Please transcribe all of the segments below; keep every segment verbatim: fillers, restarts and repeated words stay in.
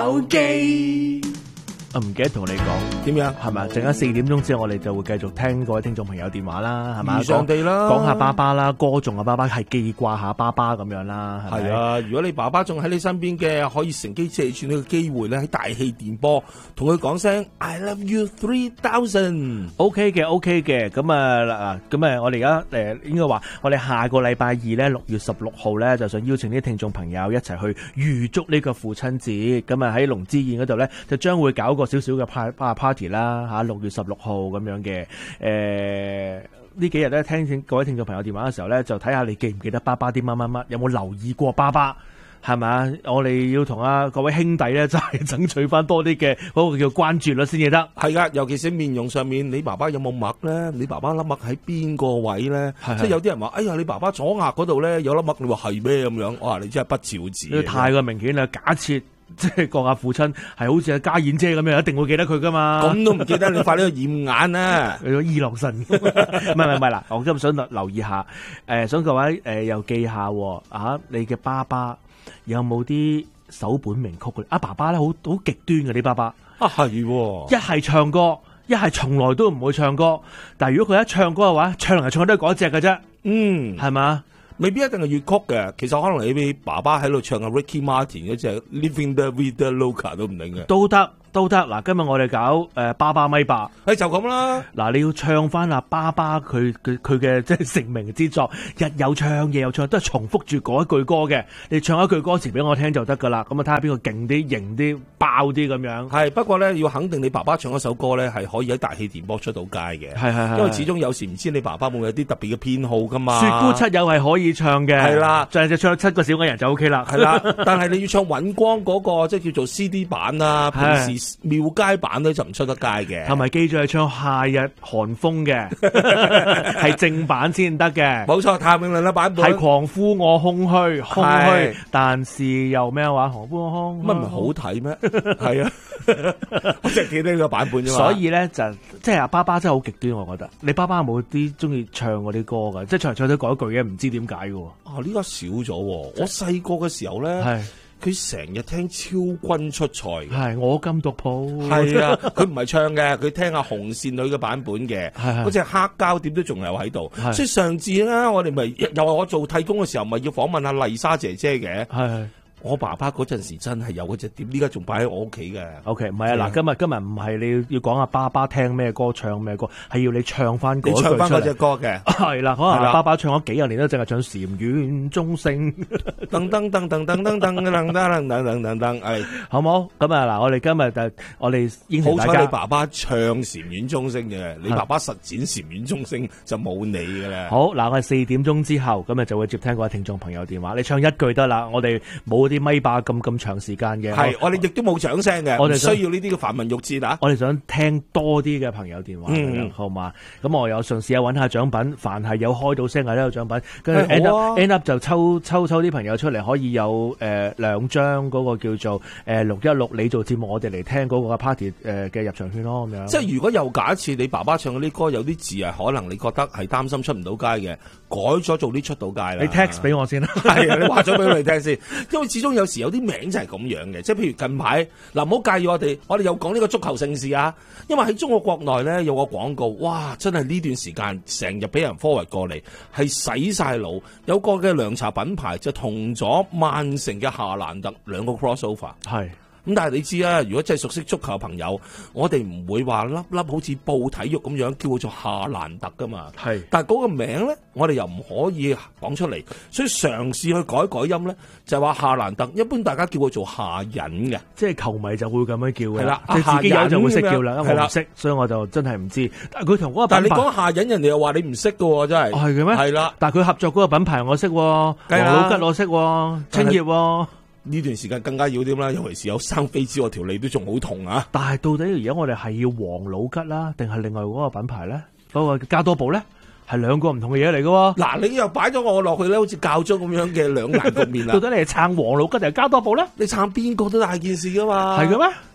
機。 我唔記得同你講點樣係咪？陣間四點鐘之後，我哋就會繼續聽各位聽眾朋友電話啦，係咪？ 如常地啦， 講下爸爸啦，歌頌下爸爸，係記掛下爸爸咁樣啦，係咪？ 係啊，如果你爸爸仲喺你身邊嘅，可以乘機借住呢個機會咧，喺大氣電波同佢講聲 I love you three thousand。OK 嘅，OK 嘅，咁啊嗱，咁啊，我哋而家誒應該話，我哋下個禮拜二咧，六月十六號咧，就想邀請啲聽眾朋友一齊去預祝呢個父親節。咁啊喺龍之宴嗰度咧，就將會搞個少少嘅派 party 啦嚇，六月十六號咁樣嘅。誒呢幾日咧，聽聽各位聽眾朋友電話嘅時候咧，就睇下你記唔記得爸爸啲乜乜乜，有冇留意過爸爸？係咪啊？我哋要同啊各位兄弟咧，就係爭取翻多啲嘅嗰個叫關注啦，先至得。 係噶，尤其是面容上面，你爸爸有冇墨咧？你爸爸粒墨喺邊個位咧？即係有啲人話：哎呀，你爸爸左額嗰度咧有粒墨，你話係咩咁樣？我話你真係不照字。 呢太過明顯啦！假設即係個阿父親係好似阿家燕姐咁樣，一定會記得佢噶嘛？ 咁都唔記得，你快啲去驗眼啊！ 去咗伊朗神，唔係唔係唔係啦！我今日想留意下，誒、呃，想各位誒、呃、又記下啊，你嘅爸爸有冇啲首本名曲嘅？阿、啊、爸爸咧好好極端嘅啲爸爸啊，係一係唱歌，一係從來都唔會唱歌。但係如果佢一唱歌嘅話，唱嚟唱都係嗰隻嘅啫。嗯，係嘛？ 未必一定係粵曲嘅，其實可能你爸爸喺度唱嘅 Ricky Martin 嗰隻 Living the Vida Loca 都唔定嘅， 都得都得。嗱，今日我哋搞誒爸爸咪爸， 誒就咁啦。嗱， 你要唱翻阿爸爸佢佢佢嘅即係成名之作，日有唱夜有唱，都係重複住嗰一句歌嘅。你唱一句歌詞俾我聽就得噶啦。咁啊睇下邊個勁啲、型啲、爆啲咁樣。 係不過咧，要肯定你爸爸唱一首歌咧，係可以喺大氣電波出到街嘅。 係係係， 因為始終有時唔知你爸爸會有啲特別嘅偏好噶嘛。 雪姑七友係可以唱嘅， 係啦， 就係唱七個小矮人就 O K 啦， 係啦。但係你要唱尹光嗰、那個即係叫做 C D 版啊，平時廟街版咧就唔出得街嘅。 同埋記住係唱夏日寒風嘅，係正版先得嘅。 冇錯，譚詠麟嘅版本係狂呼我空虛，空虛，但是又咩話？狂呼我空虛， 乜唔係好睇咩？係啊，我淨係記得呢個版本啫嘛。 所以咧就即係阿爸爸真係好極端，我覺得。你爸爸有冇啲中意唱嗰啲歌噶？即係唱嚟唱去講一句嘅，唔知點解嘅。 啊，呢家少咗。我細個嘅時候咧，係佢成日聽超君出塞嘅。 係我金獨譜。 係啊，佢唔係唱嘅，佢聽阿紅線女嘅版本嘅。係嗰隻黑膠碟都仲有喺度。所以上次咧，我哋咪又話我做替工嘅時候，咪要訪問阿麗莎姐姐嘅。係。我爸爸嗰陣時真係有嗰隻碟，呢家仲擺喺我屋企嘅。O K， 唔係啊，嗱，今日今日唔係你要要講阿爸爸聽咩歌，唱咩歌，係要你唱翻嗰句出嚟。你唱翻嗰隻歌嘅。係啦，可能阿爸爸唱咗幾廿年都淨係唱禪院鐘聲，噔噔噔噔噔噔噔噔噔噔噔噔噔，係好冇？咁啊嗱，我哋今日就我哋應承大家。好彩你爸爸唱禪院鐘聲嘅，你爸爸實踐禪院鐘聲就冇你㗎啦。好嗱，我哋四點鐘之後，咁啊就會接聽各位聽眾朋友電話，你唱一句得啦，我哋冇啲咪霸咁咁長時間嘅，係我哋亦都冇掌聲嘅，我哋需要呢啲嘅繁文縟節啊！我哋想聽多啲嘅朋友電話，嗯、好嘛？咁我有嘗試下揾下獎品，凡係有開到聲嘅都有獎品，跟住 end up end up 就抽抽抽啲朋友出嚟，可以有誒兩張嗰個叫做誒六一六你做節目，我哋嚟聽嗰個 party 誒嘅入場券咯，咁樣。即係如果又假設你爸爸唱嗰啲歌有啲字係可能你覺得係擔心出唔到街嘅，改咗做啲出到街啦。你 text 俾我先啦，係啊，你話咗俾我哋聽先，因為始終有時。有啲名就係咁樣嘅，即係譬如近排嗱，唔好介意我哋，我哋又講呢個足球盛事啊。因為喺中國國內咧有個廣告，哇，真係呢段時間成日俾人 forward 過嚟，係洗晒腦。有個嘅涼茶品牌就同咗曼城嘅夏蘭特兩個 crossover，係。咁但係你知啊，如果真係熟悉足球嘅朋友，我哋唔會話粒粒好似報體育咁樣叫佢做夏蘭特噶嘛。係，但係嗰個名咧，我哋又唔可以講出嚟，所以嘗試去改改音咧，就係話夏蘭特。一般大家叫佢做夏隱嘅，即係球迷就會咁樣叫嘅。係啦，你自己有就會識叫啦，我唔識，所以我就真係唔知。但係佢同嗰個品牌，但係你講夏隱，人哋又話你唔識㗎，真係。係嘅咩？係啦，但係佢合作嗰個品牌我識，王老吉我識，青葉。呢段時間更加要啲啦，尤其是有生痱滋，我條脷都仲好痛啊！但係到底而家我哋係要王老吉啦，定係另外嗰個品牌咧？嗰、嗰個加多寶咧，係兩個唔同嘅嘢嚟嘅。嗱，你又擺咗我落去咧，好似教宗咁樣嘅兩難局面啦。到底你係撐王老吉定係加多寶咧？你撐邊個都大件事噶嘛？係嘅咩？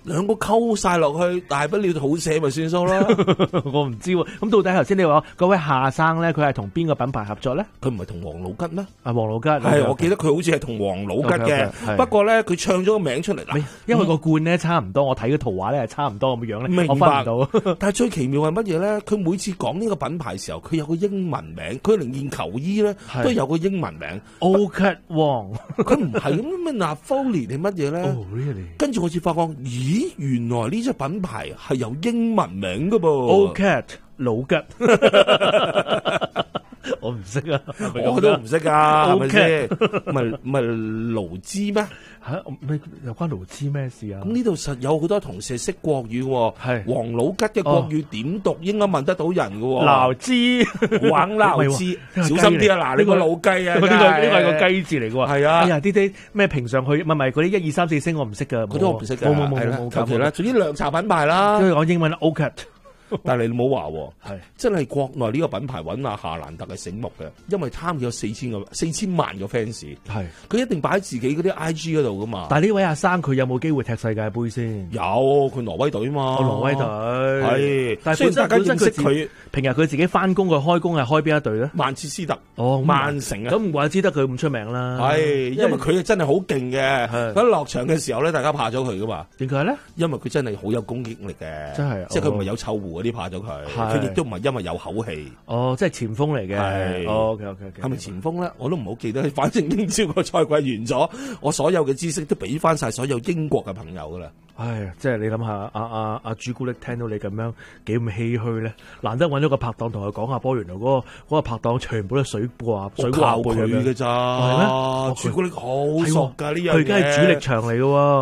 兩個溝晒落去，大不了好寫咪算數啦。 我唔知喎，咁到底頭先你話嗰位夏生咧，佢係同邊個品牌合作咧？ 佢唔係同王老吉咩？ 啊，王老吉係，我記得佢好似係同王老吉嘅。 Okay, okay, 不過咧，佢唱咗個名出嚟啦， 因為個罐咧差唔多，我睇個圖畫咧係差唔多咁嘅樣咧， 明白我分唔到。 但係最奇妙係乜嘢咧？佢每次講呢個品牌時候，佢有個英文名，佢連件球衣咧都有個英文名。 Orchid Wong， 佢唔係咁咩？Napoli定乜嘢咧？ Oh, really? 跟住我先發覺，咦，原來呢隻品牌係有英文名噶噃。 Orchid 老吉。我唔識啊， 我都唔識啊，係咪先？唔係唔係勞資咩？ 吓，咩有關勞資咩事啊？ 咁呢度實有好多同事識國語， 係王老吉嘅國語點讀，應該問得到人嘅。 勞資， 玩勞資，小心啲啊！嗱，呢個老雞啊， 呢個呢個係個雞字嚟嘅。係啊，哎呀，啲啲咩平常去，唔係唔係嗰啲一二三四星，我唔識噶， 嗰啲我唔識噶。 冇冇冇冇， 求其啦，總之涼茶品牌啦。 因為講英文 Orchid。 但係你唔好話， 係真係國內呢個品牌揾阿夏蘭特係醒目嘅，因為貪佢有四千個四千萬個 fans，係佢一定擺喺自己嗰啲 I G 嗰度噶嘛。 但係呢位阿生佢有冇機會踢世界盃先？ 有，佢挪威隊嘛。挪威隊係， 但係雖然大家認識佢， 平日佢自己翻工佢開工係開邊一隊咧？ 曼徹斯特， 哦， 曼城啊。 咁唔怪之得佢咁出名啦。 係，因為佢真係好勁嘅。佢一落場嘅時候咧，大家怕咗佢噶嘛。 點解咧？ 因為佢真係好有攻擊力嘅， 真係， 即係佢唔係有臭狐嗰啲怕咗佢。佢亦都唔係因為有口氣， 哦，即係前鋒嚟嘅。係，OK OK OK。 係咪前鋒咧？我都唔好記得。反正英超個賽季完咗，我所有嘅知識都俾翻晒所有英國嘅朋友噶啦。 唉，即係你諗下，阿阿阿朱古力聽到你咁樣幾咁唏噓咧，難得揾咗個拍檔同佢講下波，原來嗰個嗰個拍檔全部都水掛水掛背佢嘅咋？係咩？朱古力好熟噶呢樣嘢， 佢而家係主力場嚟嘅喎。